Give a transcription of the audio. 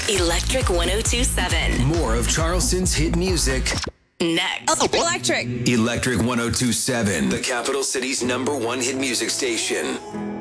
Electric 1027. More of Charleston's hit music. Next. Electric. Electric 1027, the capital city's #1 hit music station.